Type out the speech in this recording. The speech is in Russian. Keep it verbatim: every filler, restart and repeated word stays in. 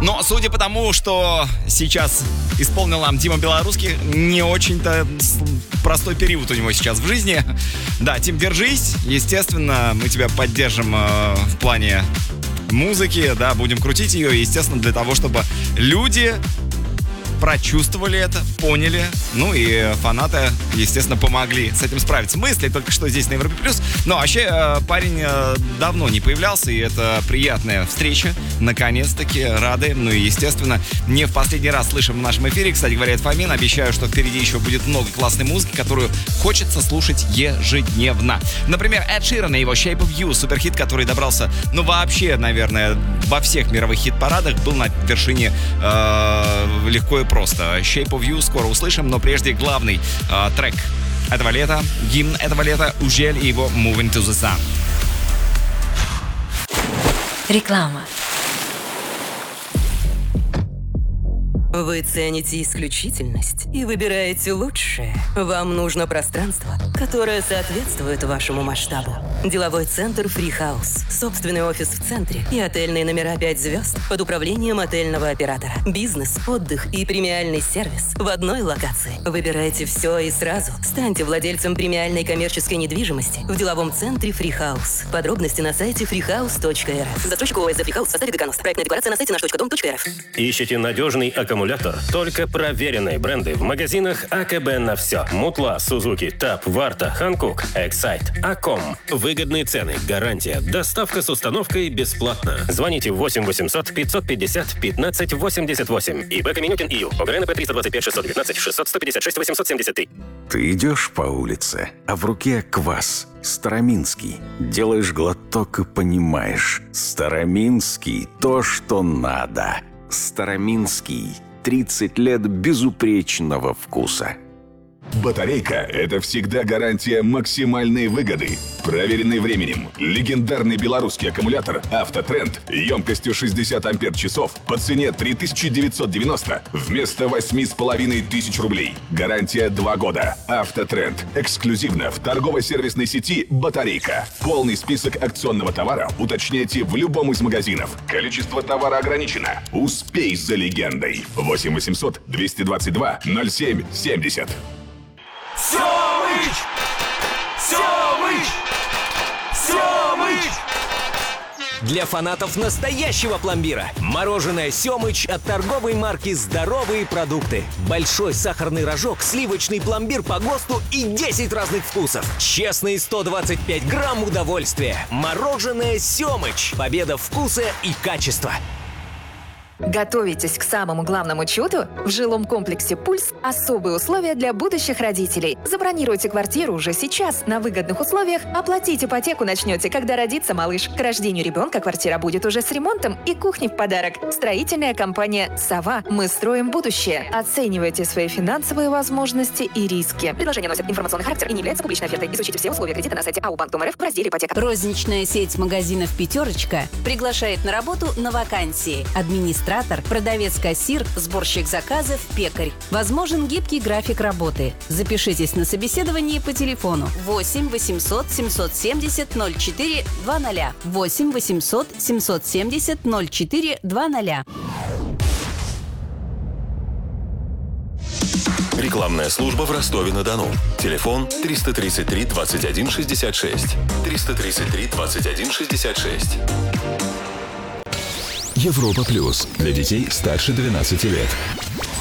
Но судя по тому, что сейчас исполнил нам Дима Белорусских, не очень-то простой период у него сейчас в жизни. Да, Тим, держись. Естественно, мы тебя поддержим э, в плане музыки, да, будем крутить ее, естественно, для того, чтобы люди прочувствовали это, поняли, ну и фанаты, естественно, помогли с этим справиться. Мысли только что здесь на Европе Плюс. Но вообще э, парень э, давно не появлялся, и это приятная встреча. Наконец-таки рады. Ну и, естественно, не в последний раз слышим в нашем эфире. Кстати говоря, это Фомин. Обещаю, что впереди еще будет много классной музыки, которую хочется слушать ежедневно. Например, Эд Ширан и его Shape of You, суперхит, который добрался, ну вообще, наверное, во всех мировых хит-парадах, был на вершине э, легко и просто. Shape of You скоро услышим, но прежде главный э, трек этого лета, гимн этого лета, Ужель и его Moving to the Sun. Реклама. Вы цените исключительность и выбираете лучшее. Вам нужно пространство, которое соответствует вашему масштабу. Деловой центр Free House. Собственный офис в центре и отельные номера пять звезд под управлением отельного оператора. Бизнес, отдых и премиальный сервис в одной локации. Выбирайте все и сразу. Станьте владельцем премиальной коммерческой недвижимости в деловом центре Free House. Подробности на сайте freehouse точка эр эф. Застройщик ООС Free House в составе Деканус. Проектная декларация на сайте наш точка дом точка эр эф. Ищите надежный аккумулятор? Только проверенные бренды в магазинах АКБ на все. Мутла, Сузуки, Тап, Варта, Ханкук, Эксайт, Аком. Выгодные цены, гарантия, доставка с установкой бесплатно. Звоните восемь восемьсот пятьсот пятьдесят пятнадцать восемьдесят восемь. ИБ Каменюкин ИЮ. ОГРНП триста двадцать пять шестьсот девятнадцать шестьсот сто пятьдесят шесть восемьсот семьдесят три. Ты идешь по улице, а в руке квас. Староминский. Делаешь глоток и понимаешь. Староминский – то, что надо. Староминский. тридцать лет безупречного вкуса. Батарейка – это всегда гарантия максимальной выгоды. Проверенный временем. Легендарный белорусский аккумулятор «Автотренд» емкостью шестьдесят ампер-часов по цене три тысячи девятьсот девяносто вместо восемь с половиной тысяч рублей. Гарантия два года. «Автотренд» эксклюзивно в торгово-сервисной сети «Батарейка». Полный список акционного товара уточняйте в любом из магазинов. Количество товара ограничено. Успей за легендой. восемь восемьсот двести двадцать два ноль семь семьдесят. Семыч! Семыч! Семыч! Для фанатов настоящего пломбира. Мороженое «Семыч» от торговой марки «Здоровые продукты». Большой сахарный рожок, сливочный пломбир по ГОСТу и десять разных вкусов. Честные сто двадцать пять грамм удовольствия. Мороженое «Семыч». Победа вкуса и качества. Готовитесь к самому главному чуду? В жилом комплексе «Пульс» особые условия для будущих родителей. Забронируйте квартиру уже сейчас на выгодных условиях, оплатить ипотеку начнете, когда родится малыш. К рождению ребенка квартира будет уже с ремонтом и кухней в подарок. Строительная компания «Сова». Мы строим будущее. Оценивайте свои финансовые возможности и риски. Предложение носит информационный характер и не является публичной офертой. Изучите все условия кредита на сайте эй о банк точка эр эф в разделе «Ипотека». Розничная сеть магазинов «Пятерочка» приглашает на работу на вакансии. Администратор, продавец-кассир, сборщик заказов, пекарь. Возможен гибкий график работы. Запишитесь на собеседование по телефону восемь восемьсот семьсот семьдесят ноль четыре двадцать. восемь восемьсот семьсот семьдесят ноль четыре двадцать. Рекламная служба в Ростове-на-Дону. Телефон триста тридцать три двадцать один шестьдесят шесть. триста тридцать три двадцать один шестьдесят шесть. Европа Плюс. Для детей старше двенадцати лет.